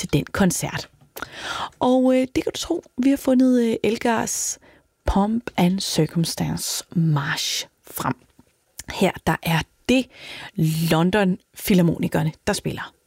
den koncert. Og det kan du tro, vi har fundet Elgars Pomp and Circumstance March frem. Her der er det London Filharmonikerne, der spiller.